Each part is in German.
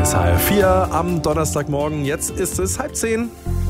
ist HR4 am Donnerstagmorgen. Jetzt ist es 9:30.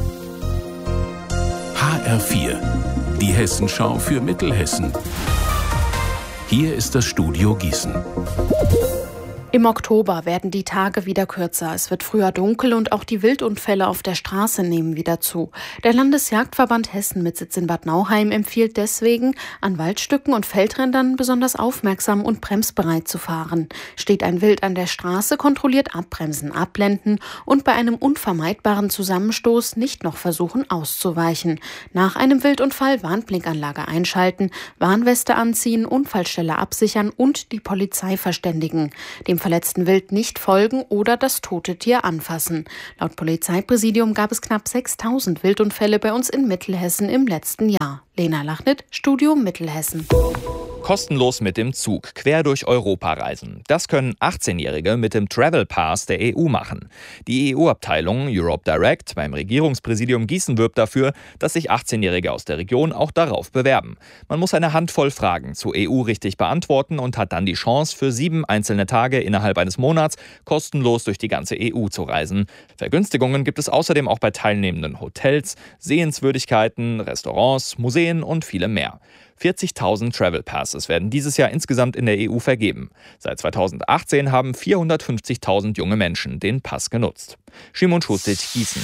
HR4, die Hessenschau für Mittelhessen. Hier ist das Studio Gießen. Im Oktober werden die Tage wieder kürzer. Es wird früher dunkel und auch die Wildunfälle auf der Straße nehmen wieder zu. Der Landesjagdverband Hessen mit Sitz in Bad Nauheim empfiehlt deswegen, an Waldstücken und Feldrändern besonders aufmerksam und bremsbereit zu fahren. Steht ein Wild an der Straße, kontrolliert abbremsen, abblenden und bei einem unvermeidbaren Zusammenstoß nicht noch versuchen auszuweichen. Nach einem Wildunfall Warnblinkanlage einschalten, Warnweste anziehen, Unfallstelle absichern und die Polizei verständigen. Dem verletzten Wild nicht folgen oder das tote Tier anfassen. Laut Polizeipräsidium gab es knapp 6.000 Wildunfälle bei uns in Mittelhessen im letzten Jahr. Lena Lachnit, Studio Mittelhessen. Kostenlos mit dem Zug quer durch Europa reisen. Das können 18-Jährige mit dem Travel Pass der EU machen. Die EU-Abteilung Europe Direct beim Regierungspräsidium Gießen wirbt dafür, dass sich 18-Jährige aus der Region auch darauf bewerben. Man muss eine Handvoll Fragen zur EU richtig beantworten und hat dann die Chance, für 7 einzelne Tage innerhalb eines Monats kostenlos durch die ganze EU zu reisen. Vergünstigungen gibt es außerdem auch bei teilnehmenden Hotels, Sehenswürdigkeiten, Restaurants, Museen und vielem mehr. 40.000 Travel Passes werden dieses Jahr insgesamt in der EU vergeben. Seit 2018 haben 450.000 junge Menschen den Pass genutzt. Schimon Schustic, Gießen.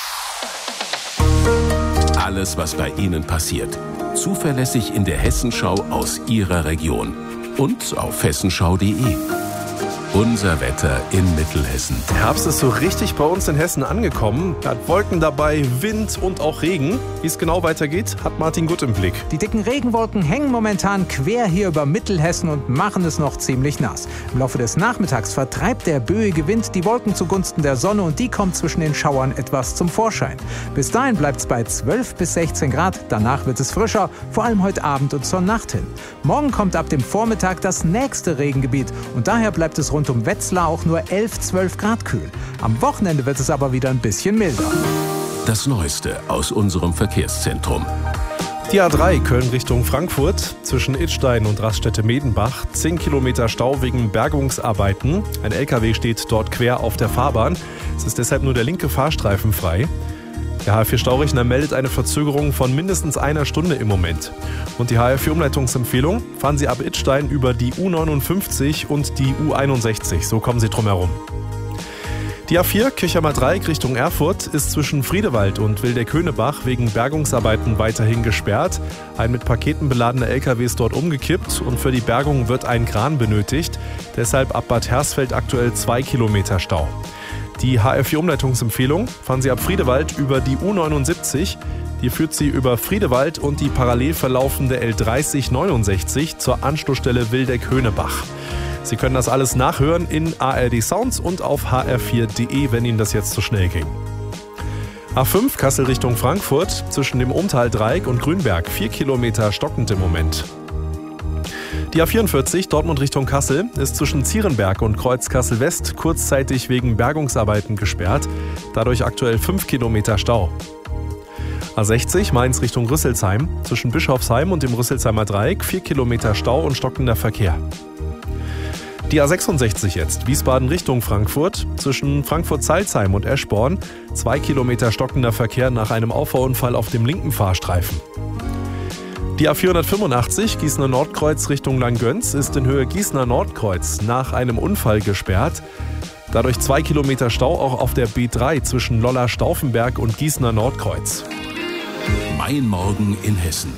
Alles, was bei Ihnen passiert. Zuverlässig in der Hessenschau aus Ihrer Region. Und auf hessenschau.de. Unser Wetter in Mittelhessen. Der Herbst ist so richtig bei uns in Hessen angekommen. Er hat Wolken dabei, Wind und auch Regen. Wie es genau weitergeht, hat Martin Gutt im Blick. Die dicken Regenwolken hängen momentan quer hier über Mittelhessen und machen es noch ziemlich nass. Im Laufe des Nachmittags vertreibt der böige Wind die Wolken zugunsten der Sonne und die kommt zwischen den Schauern etwas zum Vorschein. Bis dahin bleibt es bei 12 bis 16 Grad. Danach wird es frischer, vor allem heute Abend und zur Nacht hin. Morgen kommt ab dem Vormittag das nächste Regengebiet und daher bleibt es rund um Wetzlar auch nur 11-12 Grad kühl. Am Wochenende wird es aber wieder ein bisschen milder. Das Neueste aus unserem Verkehrszentrum. Die A3 Köln Richtung Frankfurt zwischen Idstein und Raststätte-Medenbach. 10 Kilometer Stau wegen Bergungsarbeiten. Ein LKW steht dort quer auf der Fahrbahn. Es ist deshalb nur der linke Fahrstreifen frei. Der HR4 Staurechner meldet eine Verzögerung von mindestens einer Stunde im Moment. Und die HR4 Umleitungsempfehlung: fahren Sie ab Idstein über die U59 und die U61. So kommen Sie drum herum. Die A4 Kirchheimer Dreieck Richtung Erfurt ist zwischen Friedewald und Wildeck-Höhnebach wegen Bergungsarbeiten weiterhin gesperrt. Ein mit Paketen beladener LKW ist dort umgekippt und für die Bergung wird ein Kran benötigt. Deshalb ab Bad Hersfeld aktuell 2 Kilometer Stau. Die HR4 Umleitungsempfehlung: fahren Sie ab Friedewald über die U79. Die führt Sie über Friedewald und die parallel verlaufende L3069 zur Anschlussstelle Wildeck-Höhnebach. Sie können das alles nachhören in ARD Sounds und auf hr4.de, wenn Ihnen das jetzt zu schnell ging. A5 Kassel Richtung Frankfurt zwischen dem Umtaldreieck und Grünberg 4 Kilometer stockend im Moment. Die A44 Dortmund Richtung Kassel ist zwischen Zierenberg und Kreuz Kassel-West kurzzeitig wegen Bergungsarbeiten gesperrt. Dadurch aktuell 5 Kilometer Stau. A60 Mainz Richtung Rüsselsheim zwischen Bischofsheim und dem Rüsselsheimer Dreieck 4 Kilometer Stau und stockender Verkehr. Die A66 jetzt Wiesbaden Richtung Frankfurt zwischen Frankfurt-Salzheim und Eschborn 2 Kilometer stockender Verkehr nach einem Auffahrunfall auf dem linken Fahrstreifen. Die A485 Gießener Nordkreuz Richtung Langgöns ist in Höhe Gießener Nordkreuz nach einem Unfall gesperrt. Dadurch 2 Kilometer Stau auch auf der B3 zwischen Lolla-Stauffenberg und Gießener Nordkreuz. Mein Morgen in Hessen.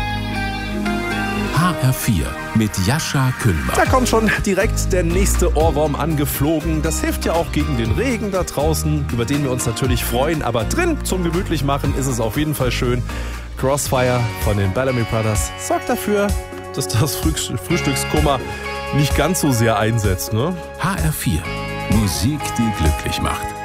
HR4 mit Jascha Kühlmann. Da kommt schon direkt der nächste Ohrwurm angeflogen. Das hilft ja auch gegen den Regen da draußen, über den wir uns natürlich freuen. Aber drin zum gemütlich machen ist es auf jeden Fall schön. Crossfire von den Bellamy Brothers sorgt dafür, dass das Frühstückskummer nicht ganz so sehr einsetzt, ne? HR4, Musik, die glücklich macht.